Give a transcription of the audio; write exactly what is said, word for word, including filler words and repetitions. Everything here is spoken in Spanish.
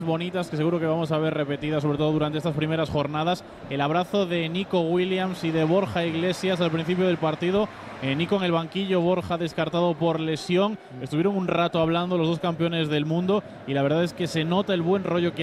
bonitas que seguro que vamos a ver repetidas, sobre todo durante estas primeras jornadas. El abrazo de Nico Williams y de Borja Iglesias al principio del partido. Eh, Nico en el banquillo, Borja descartado por lesión. Estuvieron un rato hablando los dos campeones del mundo y la verdad es que se nota el buen rollo que